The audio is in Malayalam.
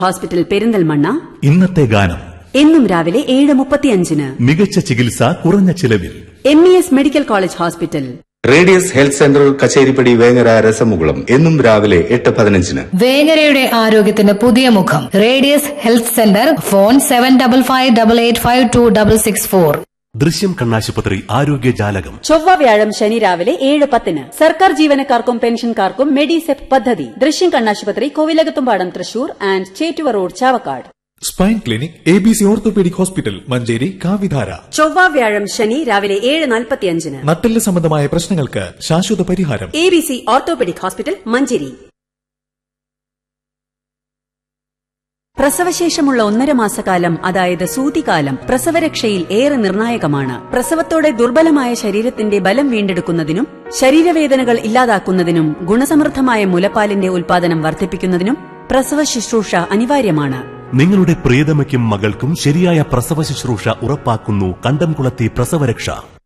ഹോസ്പിറ്റൽ പെരിന്തൽമണ്ണ. ഇന്നത്തെ ഗാനം എന്നും രാവിലെ 7:35. മികച്ച ചികിത്സ കുറഞ്ഞ ചിലവിൽ. MES medical college hospital. Radius health centre Kacheripadi Vengara രസമുകുളം എന്നും രാവിലെ 8:15. വേങ്ങരയുടെ ആരോഗ്യത്തിന് പുതിയ മുഖം. Radius health centre. ഫോൺ 7558852664. ദൃശ്യം കണ്ണാശുപത്രി ആരോഗ്യജാലകം. ചൊവ്വ വ്യാഴം ശനി രാവിലെ 7:10. സർക്കാർ ജീവനക്കാർക്കും പെൻഷൻകാർക്കും മെഡിസെപ് പദ്ധതി. ദൃശ്യം കണ്ണാശുപത്രി, Kovilakathumpadam, Thrissur and Chettuva road, Chavakkad. Spine clinic ABC orthopaedic hospital, Manjeri, കാവിധാര. ചൊവ്വ വ്യാഴം ശനി രാവിലെ 7:45. നട്ടെല്ല് സംബന്ധമായ പ്രശ്നങ്ങൾക്ക് ശാശ്വത പരിഹാരം. ABC orthopaedic hospital, Manjeri. പ്രസവശേഷമുള്ള 1.5 മാസക്കാലം, അതായത് സൂതികാലം, പ്രസവരക്ഷയിൽ ഏറെ നിർണായകമാണ്. പ്രസവത്തോടെ ദുർബലമായ ശരീരത്തിന്റെ ബലം വീണ്ടെടുക്കുന്നതിനും ശരീരവേദനകൾ ഇല്ലാതാക്കുന്നതിനും ഗുണസമൃദ്ധമായ മുലപ്പാലിന്റെ ഉൽപാദനം വർദ്ധിപ്പിക്കുന്നതിനും പ്രസവ ശുശ്രൂഷ അനിവാര്യമാണ്. നിങ്ങളുടെ പ്രിയതമയ്ക്കും മകൾക്കും ശരിയായ പ്രസവ ശുശ്രൂഷ ഉറപ്പാക്കുന്നു കണ്ടംകുളത്തി പ്രസവരക്ഷ.